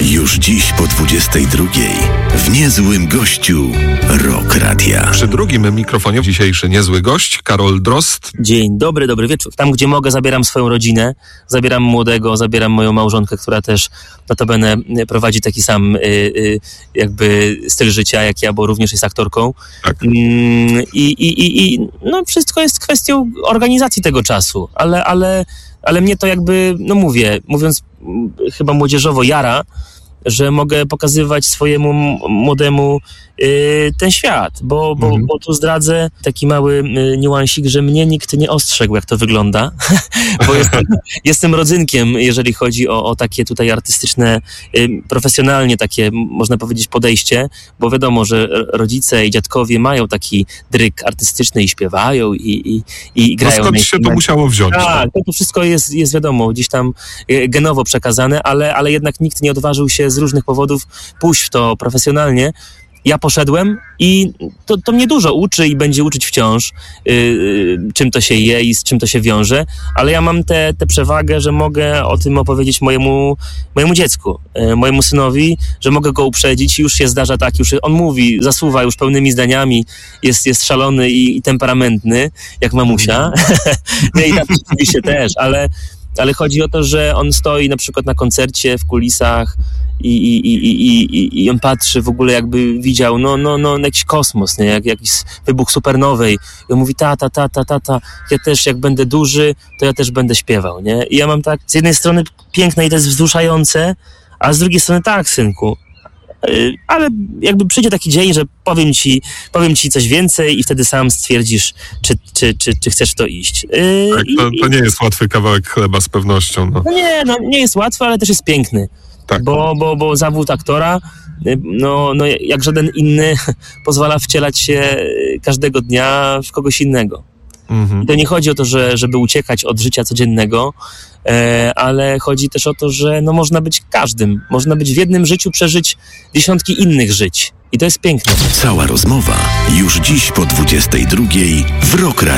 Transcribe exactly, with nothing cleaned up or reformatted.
Już dziś po dwudziestej drugiej w Niezłym Gościu Rock Radia. Przy drugim mikrofonie dzisiejszy niezły gość, Karol Drozd. Dzień dobry, dobry wieczór. Tam, gdzie mogę, zabieram swoją rodzinę, zabieram młodego, zabieram moją małżonkę, która też notabene prowadzi taki sam y, y, jakby styl życia jak ja, bo również jest aktorką. Tak. Mm, i, i, i no wszystko jest kwestią organizacji tego czasu, ale, ale, ale mnie to jakby, no mówię, mówiąc chyba młodzieżowo jara, że mogę pokazywać swojemu młodemu y, ten świat, bo, bo, mhm. bo tu zdradzę taki mały y, niuansik, że mnie nikt nie ostrzegł, jak to wygląda, bo jestem, jestem rodzynkiem, jeżeli chodzi o, o takie tutaj artystyczne, y, profesjonalnie takie, można powiedzieć, podejście, bo wiadomo, że rodzice i dziadkowie mają taki dryk artystyczny i śpiewają i, i, i grają. No skąd się to musiało wziąć? Tak, to, to wszystko jest, jest wiadomo, gdzieś tam y, genowo przekazane, ale, ale jednak nikt nie odważył się z różnych powodów pójść w to profesjonalnie. Ja poszedłem i to, to mnie dużo uczy i będzie uczyć wciąż, yy, czym to się je i z czym to się wiąże, ale ja mam tę przewagę, że mogę o tym opowiedzieć mojemu, mojemu dziecku, yy, mojemu synowi, że mogę go uprzedzić. Już się zdarza tak, już on mówi, zasuwa już pełnymi zdaniami, jest, jest szalony i, i temperamentny, jak mamusia. I tak oczywiście też, ale ale chodzi o to, że on stoi na przykład na koncercie w kulisach i, i, i, i, i, i on patrzy w ogóle, jakby widział no, no, no, jakiś kosmos, nie? Jak, jakiś wybuch supernowej. I on mówi, tata, tata, tata, ja też jak będę duży, to ja też będę śpiewał, nie? I ja mam tak, z jednej strony piękne i to jest wzruszające, a z drugiej strony tak, synku, ale jakby przyjdzie taki dzień, że powiem ci, powiem ci coś więcej i wtedy sam stwierdzisz, czy, czy, czy, czy chcesz w to iść. Tak, to, to nie jest łatwy kawałek chleba z pewnością. No, no nie, no nie jest łatwy, ale też jest piękny. Tak. Bo, bo, bo zawód aktora, no, no jak żaden inny, pozwala wcielać się każdego dnia w kogoś innego. Mhm. I to nie chodzi o to, że, żeby uciekać od życia codziennego, e, ale chodzi też o to, że no, można być każdym. Można być w jednym życiu, przeżyć dziesiątki innych żyć. I to jest piękne. Cała rozmowa już dziś po dwudziestej drugiej w Rock Radio.